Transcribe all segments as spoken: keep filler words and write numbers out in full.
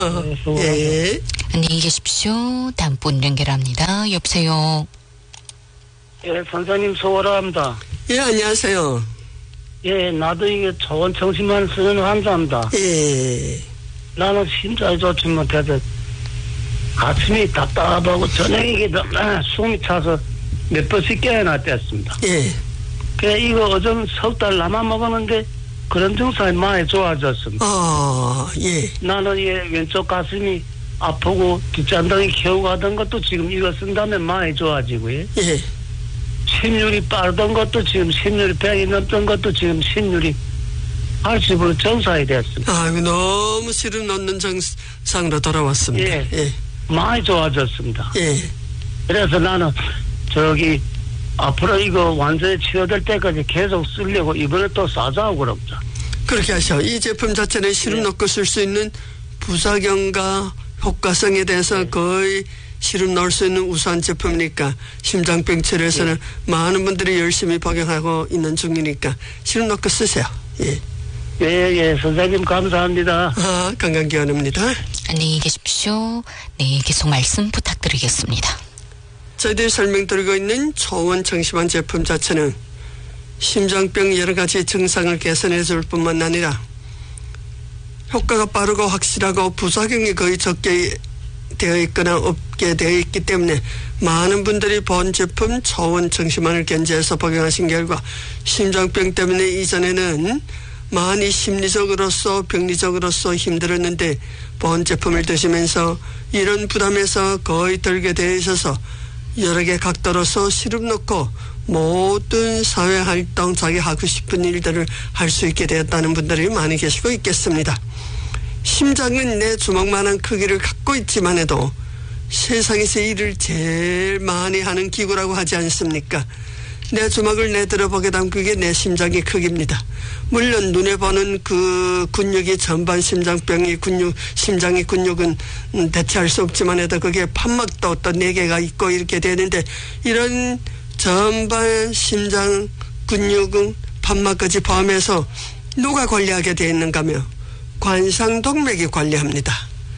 네, 예. 안녕히 계십시오. 다음 분 연결합니다. 여보세요. 예, 선생님 소원합니다. 예, 안녕하세요. 예, 나도 이게 좋은 정신만 쓰는 환자입니다. 예. 나는 심장이 좋지 못해서 아침이 답답하고 저녁에 숨이 차서 몇 번씩 깨어났댔습니다. 예. 그래 이거 어전 석 달 남아 먹었는데 그런 증상이 많이 좋아졌습니다. 아, 예. 나는 예, 왼쪽 가슴이 아프고 뒷잔등이 겨우가던 것도 지금 이거 쓴 다음에 많이 좋아지고요. 예. 심률이 빠르던 것도 지금 심률이 백이 넘던 것도 지금 심률이 팔십으로 정상이 됐습니다. 아, 너무 시름 놓는 정상으로 돌아왔습니다. 예. 예. 많이 좋아졌습니다. 예. 그래서 나는 저기 앞으로 이거 완전히 치료될 때까지 계속 쓰려고 이번에 또 싸자고 그럽니다. 그렇게 하셔. 이 제품 자체는 시름 예. 놓고 쓸 수 있는 부작용과 효과성에 대해서 예. 거의 시름 넣을 수 있는 우수한 제품이니까 심장병 치료에서는 예. 많은 분들이 열심히 복용하고 있는 중이니까 시름 넣고 쓰세요. 예. 예, 예, 선생님 감사합니다. 아, 건강기원입니다. 안녕히 계십시오. 네, 계속 말씀 부탁드리겠습니다. 저희들이 설명드리고 있는 초원 청심환 제품 자체는 심장병 여러 가지 증상을 개선해 줄 뿐만 아니라 효과가 빠르고 확실하고 부작용이 거의 적게 되어 있거나 없게 되어 있기 때문에 많은 분들이 본 제품 초원 청심환을 견제해서 복용하신 결과 심장병 때문에 이전에는 많이 심리적으로서 병리적으로서 힘들었는데 본 제품을 드시면서 이런 부담에서 거의 덜게 되어 있어서 여러 개 각도로서 시름 놓고 모든 사회활동 자기 하고 싶은 일들을 할 수 있게 되었다는 분들이 많이 계시고 있겠습니다. 심장은 내 주먹만한 크기를 갖고 있지만 해도 세상에서 일을 제일 많이 하는 기구라고 하지 않습니까? 내 주먹을 내들어 보게 되면 그게 내 심장의 크기입니다. 물론 눈에 보는 그 근육이 전반 심장병이 근육, 심장의 근육은 대체할 수 없지만 해도 그게 판막도 또 네 개가 있고 이렇게 되는데 이런 전반 심장 근육은 판막까지 포함해서 누가 관리하게 되어 있는가 하면 관상동맥이 관리합니다.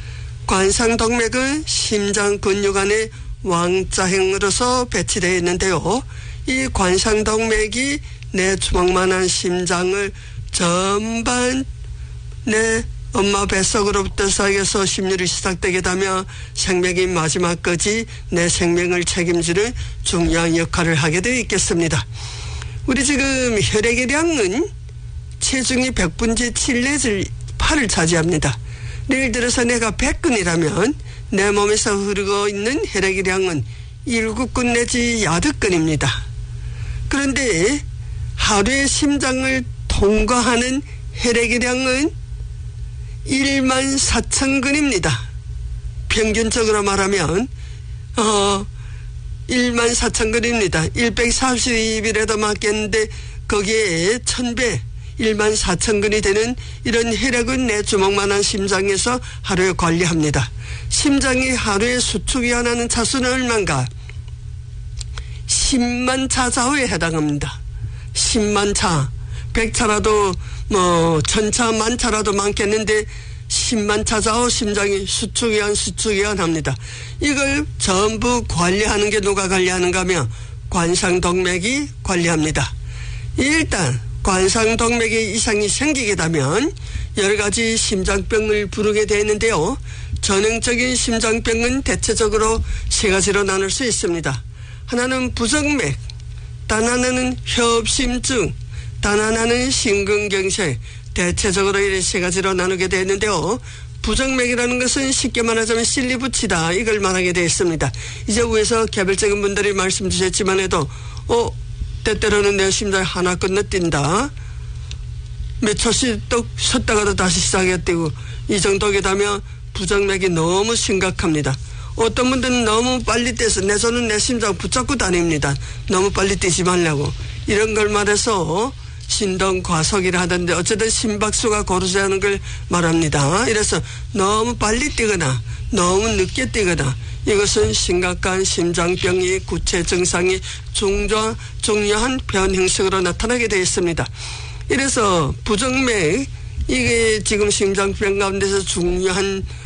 관상동맥은 심장 근육 안에 왕자형으로서 배치되어 있는데요. 이 관상동맥이 내 주먹만한 심장을 전반 내 엄마 뱃속으로부터 시작해서 심률이 시작되게 되면 생명의 마지막까지 내 생명을 책임지는 중요한 역할을 하게 되어 있겠습니다. 우리 지금 혈액의 량은 체중이 백분의 칠 내지 팔을 차지합니다. 예를 들어서 내가 백 근이라면 내 몸에서 흐르고 있는 혈액의 량은 일곱 근 내지 여덟 근입니다. 그런데 하루에 심장을 통과하는 혈액의 량은 일만 사천 근입니다. 평균적으로 말하면 어 일만 사천 근입니다. 백사십 일에도 맞겠는데 거기에 천 배 일만 사천 근이 되는 이런 혈액은 내 주먹만한 심장에서 하루에 관리합니다. 심장이 하루에 수축이 하는 차수는 얼마인가? 십만 차 좌우에 해당합니다. 십만 차. 백 차라도 뭐 천차 만차라도 많겠는데 십만 차 좌우 심장이 수축이한 수축이한 합니다. 이걸 전부 관리하는 게 누가 관리하는가 하면 관상동맥이 관리합니다. 일단 관상동맥에 이상이 생기게 되면 여러 가지 심장병을 부르게 되는데요. 전형적인 심장병은 대체적으로 세 가지로 나눌 수 있습니다. 하나는 부정맥, 단 하나는 협심증, 단 하나는 심근경색, 대체적으로 이렇게 세 가지로 나누게 되는데요. 부정맥이라는 것은 쉽게 말하자면 실리 붙이다 이걸 말하게 되어 있습니다. 이제 위에서 개별적인 분들이 말씀 주셨지만 해도 어 때때로는 내 심장이 하나 건너뛴다. 몇 초씩 또 섰다가도 다시 시작했다고 이 정도게 되면 부정맥이 너무 심각합니다. 어떤 분들은 너무 빨리 뛰어서 내 손은 내 심장 붙잡고 다닙니다. 너무 빨리 뛰지 말라고. 이런 걸 말해서 신동 과속이라 하던데 어쨌든 심박수가 고르지않은 걸 말합니다. 이래서 너무 빨리 뛰거나 너무 늦게 뛰거나 이것은 심각한 심장병의 구체 증상이 중조, 중요한 변형식으로 나타나게 되어 있습니다. 이래서 부정맥 이게 지금 심장병 가운데서 중요한